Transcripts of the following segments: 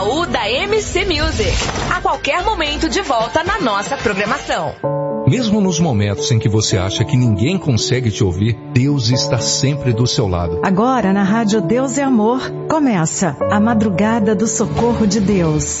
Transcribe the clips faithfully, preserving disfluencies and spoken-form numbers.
baú da M C Music. A qualquer momento de volta na nossa programação. Mesmo nos momentos em que você acha que ninguém consegue te ouvir, Deus está sempre do seu lado. Agora na Rádio Deus é Amor, começa a Madrugada do Socorro de Deus.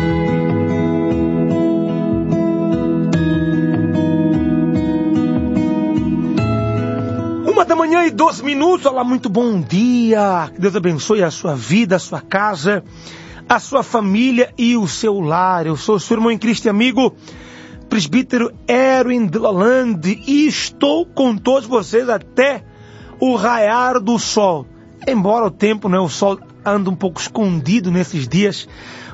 Uma da manhã e doze minutos, olá, muito bom dia. Que Deus abençoe a sua vida, a sua casa, a sua família e o seu lar. Eu sou o seu irmão em Cristo e amigo, presbítero Erwin de Lalande, e estou com todos vocês até o raiar do sol. Embora o tempo, né, o sol anda um pouco escondido nesses dias,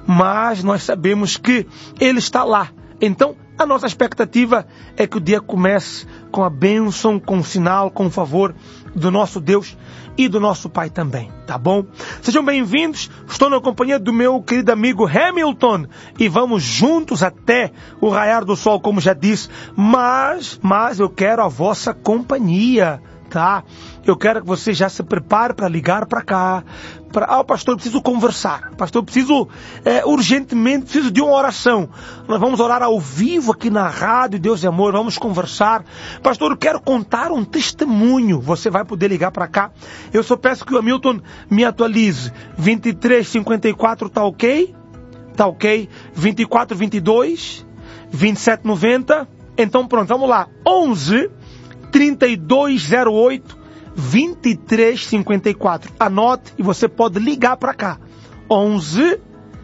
mas nós sabemos que ele está lá. Então, a nossa expectativa é que o dia comece com a bênção, com o sinal, com o favor do nosso Deus e do nosso Pai também, tá bom? Sejam bem-vindos, estou na companhia do meu querido amigo Hamilton e vamos juntos até o raiar do sol, como já disse, mas, mas eu quero a vossa companhia, tá? Eu quero que você já se prepare para ligar para cá. Pra... Ah, pastor, eu preciso conversar. Pastor, eu preciso, é, urgentemente, preciso de uma oração. Nós vamos orar ao vivo aqui na rádio Deus é Amor, vamos conversar. Pastor, eu quero contar um testemunho. Você vai poder ligar para cá. Eu só peço que o Hamilton me atualize. vinte e três cinquenta e quatro, tá ok? Tá ok? vinte e quatro vinte e dois, vinte e sete noventa. Então pronto, vamos lá. onze, trinta e dois zero oito, vinte e três cinquenta e quatro. Anote e você pode ligar para cá. onze,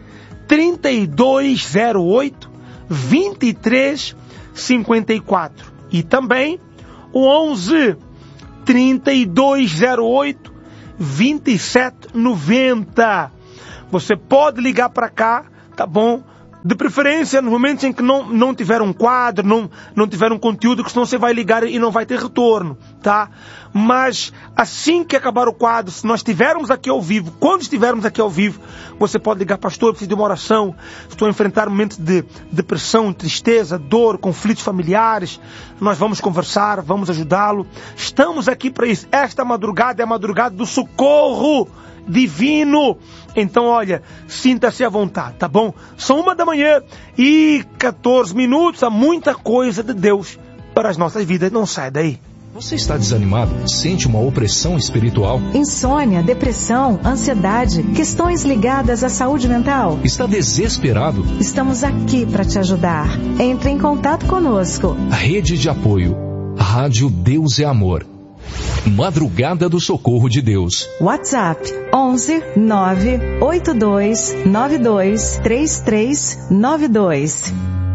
trinta e dois zero oito, vinte e três cinquenta e quatro. E também o onze, trinta e dois zero oito, vinte e sete noventa. Você pode ligar para cá, tá bom? De preferência, nos momentos em que não, não tiver um quadro, não, não tiver um conteúdo, que senão você vai ligar e não vai ter retorno, tá? Mas assim que acabar o quadro, se nós estivermos aqui ao vivo, quando estivermos aqui ao vivo, você pode ligar, pastor, eu preciso de uma oração, estou a enfrentar momentos de depressão, tristeza, dor, conflitos familiares, nós vamos conversar, vamos ajudá-lo. Estamos aqui para isso. Esta madrugada é a madrugada do socorro divino. Então, olha, sinta-se à vontade, tá bom? São uma da manhã e quatorze minutos. Há muita coisa de Deus para as nossas vidas. Não sai daí. Você está desanimado? Sente uma opressão espiritual? Insônia, depressão, ansiedade, questões ligadas à saúde mental? Está desesperado? Estamos aqui para te ajudar. Entre em contato conosco. Rede de apoio. Rádio Deus é Amor. Madrugada do Socorro de Deus. WhatsApp onze, nove oito dois nove dois três três nove dois.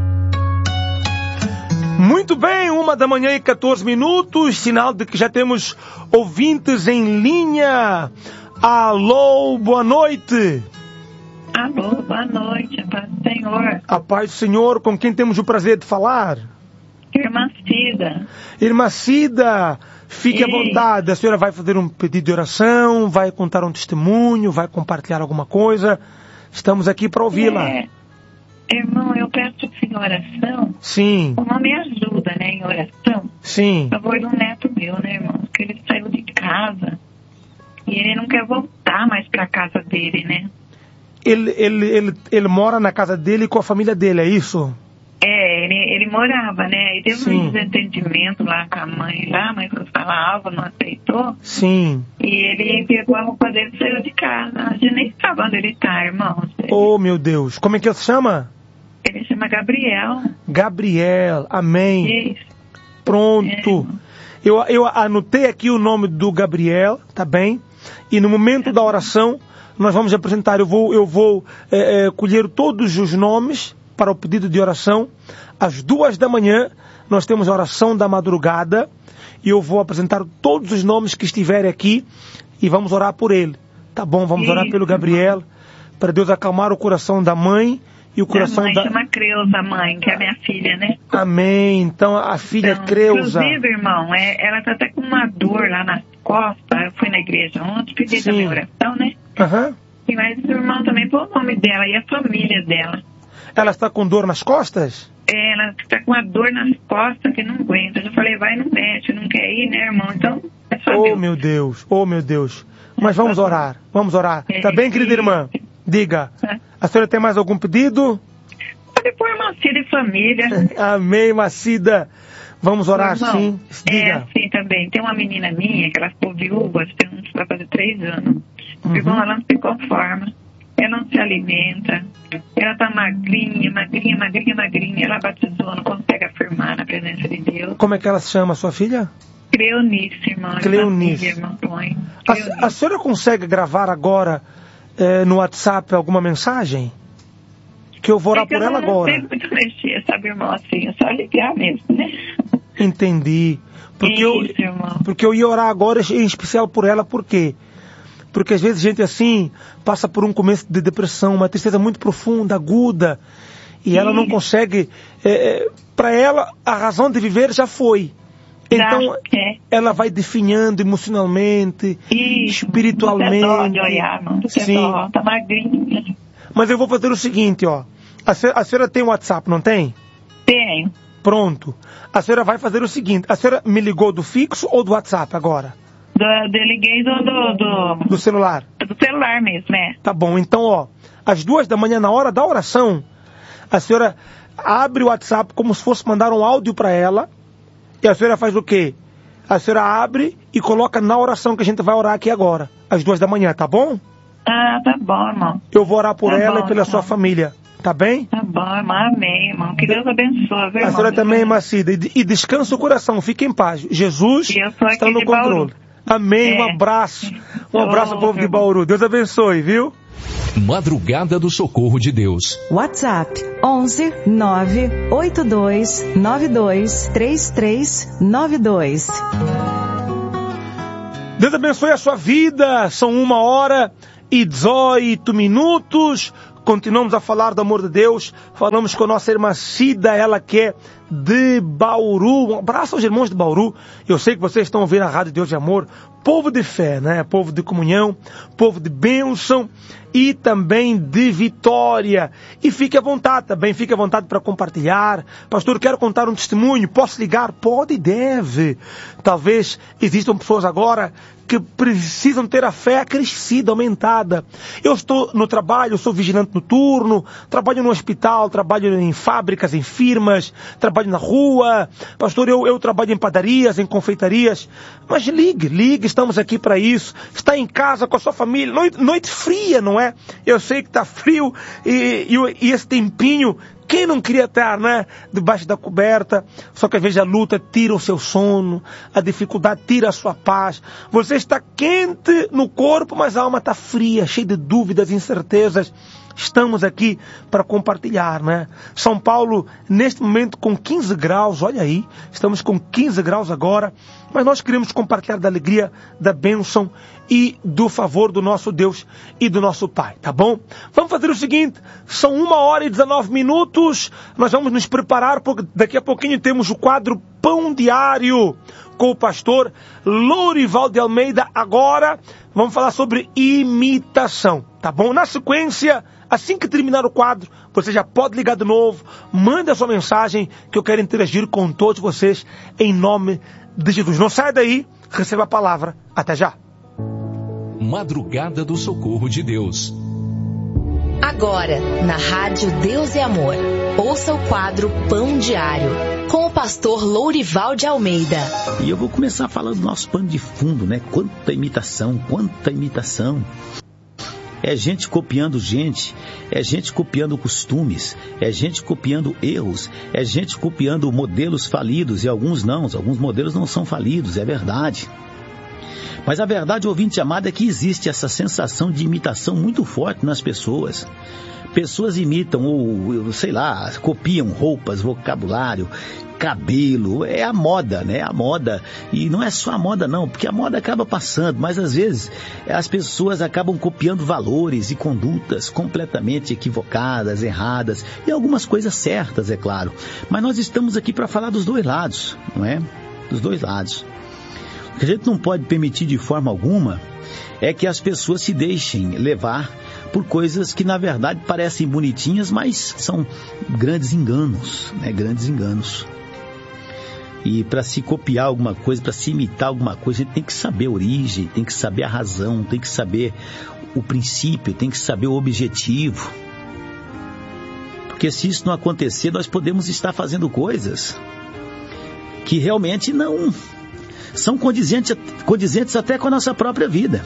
Muito bem, uma da manhã e quatorze minutos, sinal de que já temos ouvintes em linha. Alô, boa noite. Alô, boa noite, a paz do Senhor. A paz do Senhor, com quem temos o prazer de falar? Irmã Cida. Irmã Cida, fique à vontade. A senhora vai fazer um pedido de oração, vai contar um testemunho, vai compartilhar alguma coisa. Estamos aqui para ouvi-la. É, irmão, eu peço em oração. Sim. O irmão me ajuda, né, em oração. Sim. A favor do neto meu, né, irmão? Porque ele saiu de casa e ele não quer voltar mais para a casa dele, né? Ele, ele, ele, ele mora na casa dele com a família dele, é isso? É, ele, ele morava, né? E teve Sim. um desentendimento lá com a mãe, lá, a mãe falava, não aceitou. Sim. E ele pegou a roupa dele e saiu de casa. A gente nem sabe onde ele tá, irmão. Oh, meu Deus. Como é que ele se chama? Ele chama Gabriel. Gabriel, amém. Isso. Pronto. É. Eu, eu anotei aqui o nome do Gabriel, tá bem? E no momento da oração, nós vamos apresentar, eu vou, eu vou é, é, colher todos os nomes para o pedido de oração. Às duas da manhã, nós temos a oração da madrugada e eu vou apresentar todos os nomes que estiverem aqui e vamos orar por ele. Tá bom? Vamos Isso. orar pelo Gabriel, para Deus acalmar o coração da mãe e o coração da... mãe da... chama Creuza, mãe, que é minha filha, né? Amém. Então, a filha então, Creuza... Inclusive, irmão, é, ela tá até com uma dor lá nas costas. Eu fui na igreja ontem, pedi Sim. também oração, né? Aham. Uhum. E mas o irmão também pôs o nome dela e a família dela. Ela está com dor nas costas? É, ela está com uma dor nas costas que não aguenta. Eu falei, vai no médico, não quer ir, né, irmão? Então, é só Oh, Deus. meu Deus, oh, meu Deus. Mas vamos orar, vamos orar. É, Tá bem, querida irmã? Diga. A senhora tem mais algum pedido? Pode pôr Macida e família. Amém, Macida. Vamos orar Não, sim. Diga. É assim também. Tem uma menina minha que ela ficou viúva, tem uns, vai fazer três anos. Uhum. Ficou, ela não se conforma. Ela não se alimenta. Ela tá magrinha, magrinha, magrinha, magrinha. Ela batizou, não consegue afirmar na presença de Deus. Como é que ela se chama, sua filha? Cleonice, irmã. Cleonice. Irmã, põe. A, a senhora consegue gravar agora eh, no WhatsApp alguma mensagem? Que eu vou orar é que por eu ela não agora. sei muito mexer, sabe, irmão? Assim, é só ligar mesmo, né? Entendi. Porque, Isso, eu, irmão. porque eu ia orar agora em especial por ela, por quê? Porque às vezes gente assim passa por um começo de depressão, uma tristeza muito profunda, aguda, e ela não Isso. consegue. É, para ela, a razão de viver já foi. Então, Já, é. ela vai definhando emocionalmente, Isso. espiritualmente. Não tem dó de olhar, mano. Não tem Sim. dó, tá magrinha. Mas eu vou fazer o seguinte, ó. A senhora, a senhora tem WhatsApp, não tem? Tenho. Pronto. A senhora vai fazer o seguinte. A senhora me ligou do fixo ou do WhatsApp agora? Do, do liguei do, do, do, Do celular. do celular mesmo, né? Tá bom. Então, ó. Às duas da manhã, na hora da oração, a senhora abre o WhatsApp como se fosse mandar um áudio para ela. E a senhora faz o quê? A senhora abre e coloca na oração que a gente vai orar aqui agora. Às duas da manhã, tá bom? Ah, tá bom, irmão. Eu vou orar por Tá ela bom, e pela tá sua bom. família. Tá bem? Tá bom, irmão. Amém, irmão. Que Deus abençoe, viu, A irmão? senhora também, Macida. E, e descansa o coração. Fique em paz. Jesus E eu sou está aqui no de controle. Bauru. Amém. Um É. abraço. Um abraço ao Ô, povo de meu Bauru. Deus abençoe, viu? Madrugada do Socorro de Deus. WhatsApp onze nove oito dois nove dois três três nove dois. Deus abençoe a sua vida. São uma hora e dezoito minutos. Continuamos a falar do amor de Deus. Falamos com a nossa irmã Cida, ela que é de Bauru. Um abraço aos irmãos de Bauru. Eu sei que vocês estão ouvindo a Rádio Deus de Amor. Povo de fé, né? Povo de comunhão, povo de bênção e também de vitória. E fique à vontade também, fique à vontade para compartilhar. Pastor, quero contar um testemunho. Posso ligar? Pode e deve. Talvez existam pessoas agora que precisam ter a fé acrescida, aumentada. Eu estou no trabalho, sou vigilante noturno, trabalho no hospital, trabalho em fábricas, em firmas, trabalho na rua. Pastor, eu, eu trabalho em padarias, em confeitarias. Mas ligue, ligue, estamos aqui para isso. Está em casa com a sua família, noite, noite fria, não é? Eu sei que está frio e, e, e esse tempinho... Quem não queria estar, né, debaixo da coberta? Só que às vezes a luta tira o seu sono, a dificuldade tira a sua paz. Você está quente no corpo, mas a alma está fria, cheia de dúvidas, incertezas. Estamos aqui para compartilhar, né? São Paulo, neste momento, com quinze graus, olha aí, estamos com quinze graus agora, mas nós queremos compartilhar da alegria, da bênção e do favor do nosso Deus e do nosso Pai, tá bom? Vamos fazer o seguinte, são uma hora e dezenove minutos, nós vamos nos preparar, porque daqui a pouquinho temos o quadro Pão Diário com o pastor Lourival de Almeida. Agora vamos falar sobre imitação, tá bom? Na sequência, assim que terminar o quadro, você já pode ligar de novo, mande a sua mensagem, que eu quero interagir com todos vocês em nome de Jesus. Não saia daí, receba a palavra. Até já. Madrugada do Socorro de Deus. Agora, na Rádio Deus e Amor, ouça o quadro Pão Diário, com o pastor Lourival de Almeida. E eu vou começar falando do nosso pano de fundo, né? Quanta imitação, quanta imitação. É gente copiando gente, é gente copiando costumes, é gente copiando erros, é gente copiando modelos falidos, e alguns não, alguns modelos não são falidos, é verdade. Mas a verdade, ouvinte amado, é que existe essa sensação de imitação muito forte nas pessoas. Pessoas imitam, ou sei lá, copiam roupas, vocabulário, cabelo, é a moda, né? A moda. E não é só a moda não, porque a moda acaba passando, mas às vezes as pessoas acabam copiando valores e condutas completamente equivocadas, erradas, e algumas coisas certas, é claro. Mas nós estamos aqui para falar dos dois lados, não é? Dos dois lados. O que a gente não pode permitir de forma alguma é que as pessoas se deixem levar por coisas que na verdade parecem bonitinhas, mas são grandes enganos, né? Grandes enganos. E para se copiar alguma coisa, para se imitar alguma coisa, a gente tem que saber a origem, tem que saber a razão, tem que saber o princípio, tem que saber o objetivo. Porque se isso não acontecer, nós podemos estar fazendo coisas que realmente não são condizentes, condizentes até com a nossa própria vida.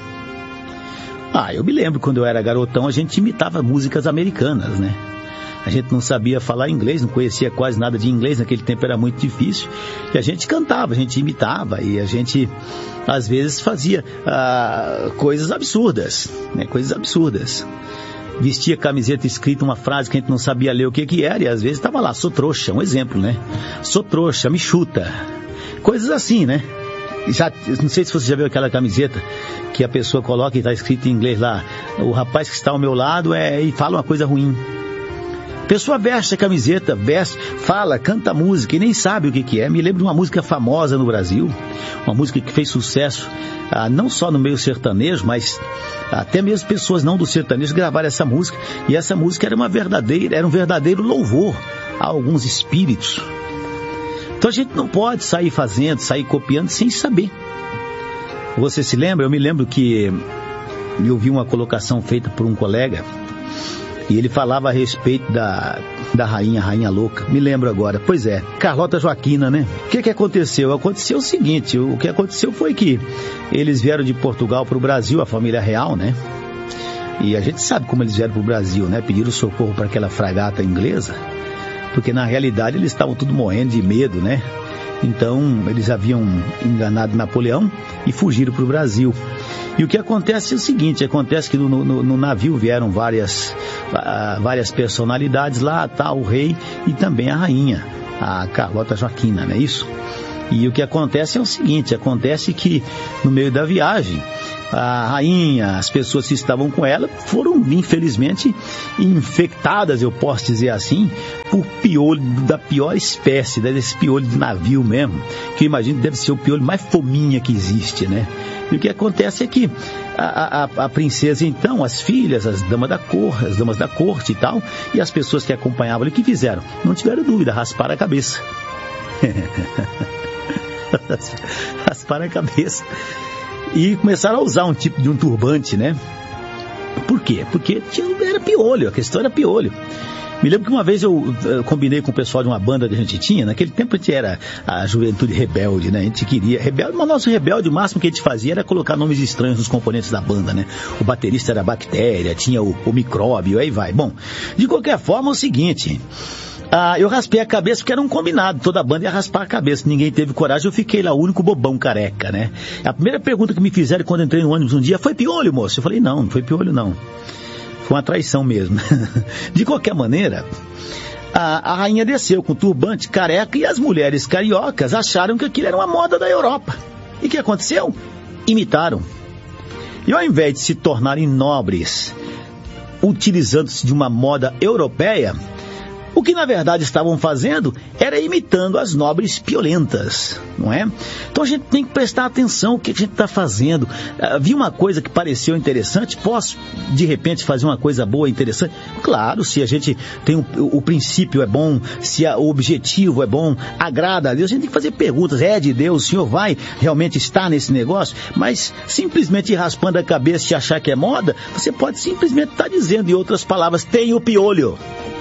Ah, eu me lembro quando eu era garotão, a gente imitava músicas americanas, né? A gente não sabia falar inglês, não conhecia quase nada de inglês, naquele tempo era muito difícil. E a gente cantava, a gente imitava e a gente, às vezes, fazia ah, coisas absurdas, né? Coisas absurdas. Vestia camiseta escrita uma frase que a gente não sabia ler o que que era e às vezes estava lá, sou trouxa, um exemplo, né? Sou trouxa, me chuta. Coisas assim, né? Já, não sei se você já viu aquela camiseta que a pessoa coloca e está escrito em inglês lá, o rapaz que está ao meu lado é, e fala uma coisa ruim. A pessoa veste a camiseta, veste, fala, canta música e nem sabe o que que é. Me lembro de uma música famosa no Brasil, uma música que fez sucesso ah, não só no meio sertanejo, mas até mesmo pessoas não do sertanejo gravaram essa música, e essa música era uma verdadeira, era um verdadeiro louvor a alguns espíritos. Então a gente não pode sair fazendo, sair copiando sem saber. Você se lembra? Eu me lembro que eu vi uma colocação feita por um colega e ele falava a respeito da, da rainha, rainha louca. Me lembro agora. Pois é, Carlota Joaquina, né? O que que aconteceu? Aconteceu o seguinte, o que aconteceu foi que eles vieram de Portugal para o Brasil, a família real, né? E a gente sabe como eles vieram para o Brasil, né? Pediram socorro para aquela fragata inglesa, porque na realidade eles estavam tudo morrendo de medo, né? Então eles haviam enganado Napoleão e fugiram para o Brasil. E o que acontece é o seguinte, acontece que no, no, no navio vieram várias, uh, várias personalidades lá, tá, o rei e também a rainha, a Carlota Joaquina, não é isso? E o que acontece é o seguinte, acontece que no meio da viagem, a rainha, as pessoas que estavam com ela foram, infelizmente, infectadas, eu posso dizer assim, por piolho da pior espécie, desse piolho de navio mesmo, que eu imagino que deve ser o piolho mais fominha que existe, né? E o que acontece é que a, a, a princesa, então, as filhas, as damas da cor, as damas da corte e tal, e as pessoas que acompanhavam ali, o que fizeram? Não tiveram dúvida, rasparam a cabeça. Rasparam a cabeça. E começaram a usar um tipo de um turbante, né? Por quê? Porque tinha, era piolho, a questão era piolho. Me lembro que uma vez eu, eu combinei com o pessoal de uma banda que a gente tinha, naquele tempo a gente era a juventude rebelde, né? A gente queria, rebelde, mas nosso rebelde, o máximo que a gente fazia era colocar nomes estranhos nos componentes da banda, né? O baterista era bactéria, tinha o, o micróbio, aí vai. Bom, de qualquer forma é o seguinte... Ah, eu raspei a cabeça porque era um combinado, toda a banda ia raspar a cabeça, ninguém teve coragem, eu fiquei lá, o único bobão careca, né? A primeira pergunta que me fizeram quando entrei no ônibus um dia foi: piolho, moço? Eu falei: não, não foi piolho não, foi uma traição mesmo. De qualquer maneira, a, a rainha desceu com turbante, careca, e as mulheres cariocas acharam que aquilo era uma moda da Europa. E o que aconteceu? Imitaram. E ao invés de se tornarem nobres, utilizando-se de uma moda europeia, o que na verdade estavam fazendo era imitando as nobres piolentas, não é? Então a gente tem que prestar atenção no que a gente está fazendo. Uh, vi uma coisa que pareceu interessante, posso de repente fazer uma coisa boa e interessante? Claro, se a gente tem um, o, o princípio é bom, se a, o objetivo é bom, agrada a Deus, a gente tem que fazer perguntas. É de Deus, o Senhor vai realmente estar nesse negócio? Mas simplesmente ir raspando a cabeça e achar que é moda, você pode simplesmente estar dizendo, em outras palavras, tem o piolho.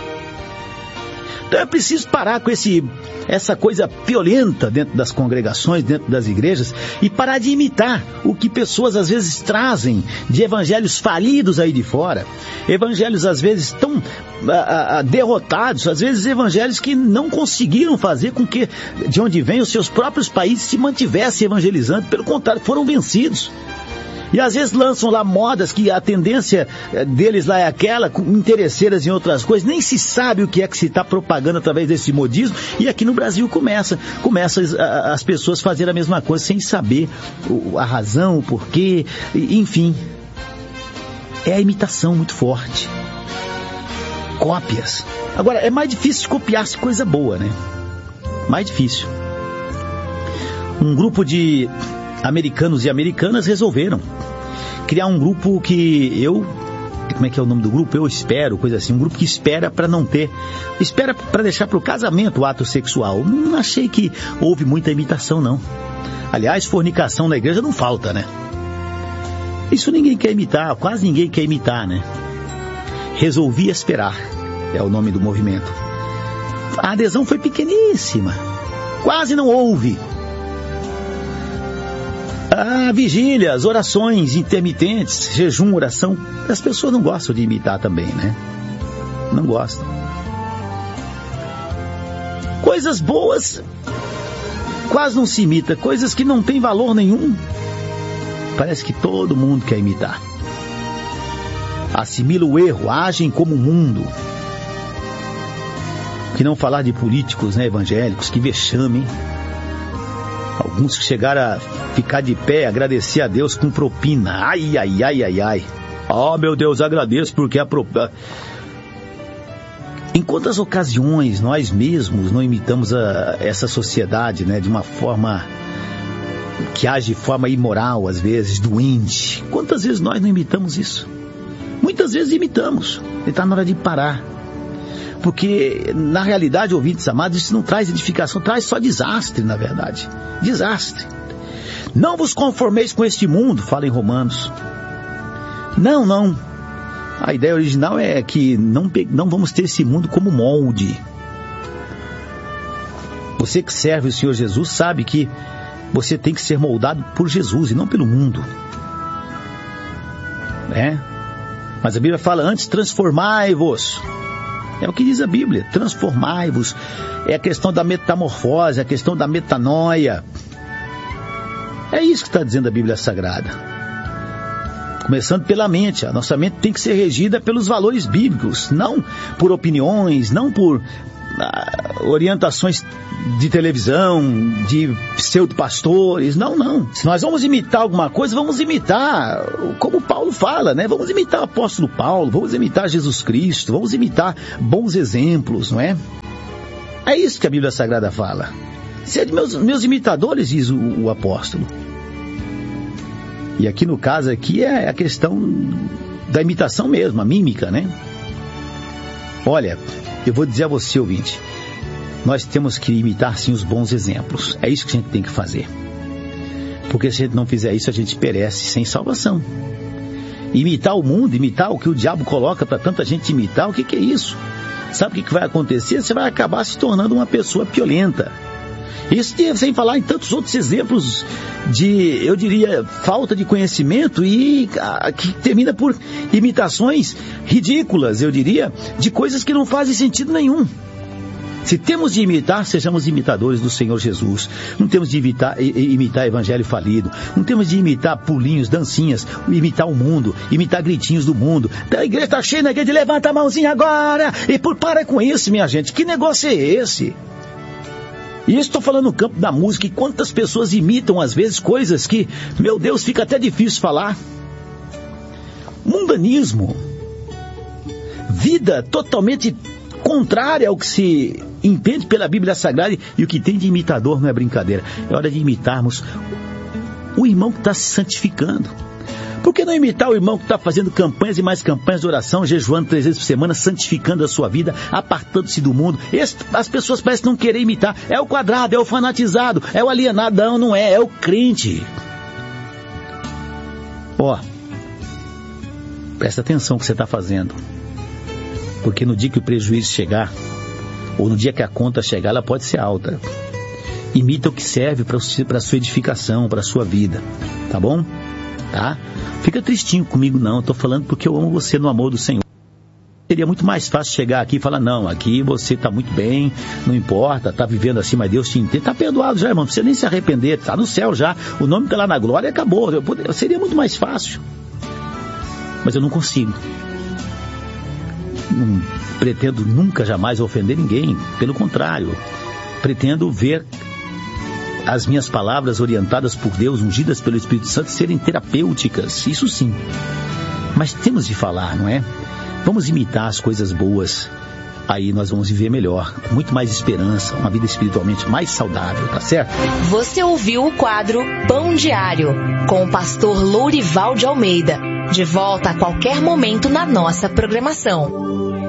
Então é preciso parar com esse, essa coisa violenta dentro das congregações, dentro das igrejas, e parar de imitar o que pessoas às vezes trazem de evangelhos falidos aí de fora, evangelhos às vezes tão a, a, derrotados, às vezes evangelhos que não conseguiram fazer com que de onde vêm os seus próprios países se mantivessem evangelizando, pelo contrário, foram vencidos. E às vezes lançam lá modas que a tendência deles lá é aquela, interesseiras em outras coisas, nem se sabe o que é que se está propagando através desse modismo, e aqui no Brasil começa, começa as, as pessoas fazerem a mesma coisa sem saber a razão, o porquê, enfim. É a imitação muito forte. Cópias. Agora, é mais difícil copiar-se coisa boa, né? Mais difícil. Um grupo de americanos e americanas resolveram criar um grupo que eu, como é que é o nome do grupo? Eu espero, coisa assim, um grupo que espera para não ter, espera para deixar para o casamento o ato sexual. Não achei que houve muita imitação, não. Aliás, fornicação na igreja não falta, né? Isso ninguém quer imitar, quase ninguém quer imitar, né? Resolvi esperar. é o nome do movimento. A adesão foi pequeníssima, quase não houve. Ah, vigílias, orações intermitentes, jejum, oração, as pessoas não gostam de imitar também, né? Não gostam. Coisas boas quase não se imita, coisas que não têm valor nenhum, parece que todo mundo quer imitar. Assimila o erro, agem como o mundo. Que não falar de políticos, né, evangélicos, que vexame, hein? Alguns que chegaram a ficar de pé, agradecer a Deus com propina. Ai, ai, ai, ai, ai. Oh, meu Deus, agradeço porque a propina... Em quantas ocasiões nós mesmos não imitamos a, essa sociedade, né, de uma forma que age de forma imoral, às vezes, doente? Quantas vezes nós não imitamos isso? Muitas vezes imitamos. E está na hora de parar. Porque, na realidade, ouvintes amados, isso não traz edificação, traz só desastre, na verdade. Desastre. Não vos conformeis com este mundo, fala em Romanos. Não, não. A ideia original é que não, não vamos ter esse mundo como molde. Você que serve o Senhor Jesus sabe que você tem que ser moldado por Jesus e não pelo mundo. Né? Mas a Bíblia fala antes, transformai-vos. É o que diz a Bíblia, transformai-vos. É a questão da metamorfose, a questão da metanoia. É isso que está dizendo a Bíblia Sagrada. Começando pela mente. A nossa mente tem que ser regida pelos valores bíblicos, não por opiniões, não por ah, orientações de televisão, de pseudo-pastores. Não, não. Se nós vamos imitar alguma coisa, vamos imitar, como Paulo fala, né? Vamos imitar o apóstolo Paulo, vamos imitar Jesus Cristo, vamos imitar bons exemplos, não é? É isso que a Bíblia Sagrada fala. Sede meus, meus imitadores, diz o, o apóstolo. E aqui no caso aqui é a questão da imitação mesmo, a mímica, né? Olha, eu vou dizer a você, ouvinte, nós temos que imitar sim os bons exemplos. É isso que a gente tem que fazer. Porque se a gente não fizer isso, a gente perece sem salvação. Imitar o mundo, imitar o que o diabo coloca para tanta gente imitar, o que, que é isso? Sabe o que, que vai acontecer? Você vai acabar se tornando uma pessoa violenta. Isso sem falar em tantos outros exemplos de, eu diria, falta de conhecimento e a, que termina por imitações ridículas, eu diria, de coisas que não fazem sentido nenhum. Se temos de imitar, sejamos imitadores do Senhor Jesus. Não temos de imitar, imitar evangelho falido. Não temos de imitar pulinhos, dancinhas, imitar o mundo, imitar gritinhos do mundo. A igreja está cheia, na igreja, levanta a mãozinha agora. E por, para com isso, minha gente. Que negócio é esse? E isso estou falando no campo da música, e quantas pessoas imitam às vezes coisas que, meu Deus, fica até difícil falar. Mundanismo. Vida totalmente contrária ao que se entende pela Bíblia Sagrada, e o que tem de imitador não é brincadeira. É hora de imitarmos o irmão que está se santificando. Por que não imitar o irmão que está fazendo campanhas e mais campanhas de oração, jejuando três vezes por semana, santificando a sua vida, apartando-se do mundo? Esse, as pessoas parecem não querer imitar. É o quadrado, é o fanatizado, é o alienado. Não, não é, é o crente. Ó, presta atenção no que você está fazendo. Porque no dia que o prejuízo chegar, ou no dia que a conta chegar, ela pode ser alta. Imita o que serve para a sua edificação, para a sua vida. Tá bom? Tá? Fica tristinho comigo não, eu tô falando porque eu amo você no amor do Senhor. Seria muito mais fácil chegar aqui e falar, não, aqui você tá muito bem, não importa, tá vivendo assim, mas Deus te entende, tá perdoado já, irmão, não precisa nem se arrepender, tá no céu já, o nome tá lá na glória e acabou. Eu poderia, seria muito mais fácil, mas eu não consigo. Não pretendo nunca jamais ofender ninguém, pelo contrário, pretendo ver as minhas palavras orientadas por Deus, ungidas pelo Espírito Santo, serem terapêuticas, isso sim. Mas temos de falar, não é? Vamos imitar as coisas boas, aí nós vamos viver melhor, com muito mais esperança, uma vida espiritualmente mais saudável, tá certo? Você ouviu o quadro Pão Diário, com o pastor Lourival de Almeida. De volta a qualquer momento na nossa programação.